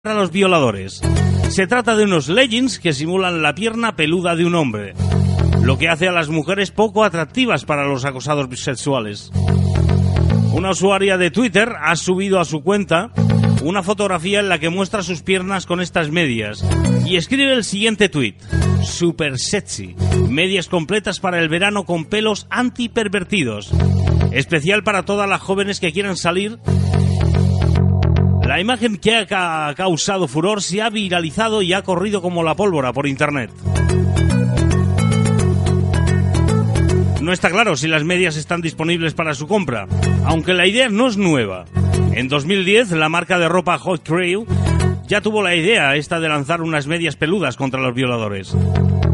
para los violadores. Se trata de unos leggings que simulan la pierna peluda de un hombre, lo que hace a las mujeres poco atractivas para los acosados bisexuales. Una usuaria de Twitter ha subido a su cuenta una fotografía en la que muestra sus piernas con estas medias y escribe el siguiente tuit: super sexy, medias completas para el verano con pelos antipervertidos, especial para todas las jóvenes que quieran salir. La imagen que ha causado furor se ha viralizado y ha corrido como la pólvora por internet. No está claro si las medias están disponibles para su compra, aunque la idea no es nueva. En 2010, la marca de ropa Hot Crew ya tuvo la idea esta de lanzar unas medias peludas contra los violadores.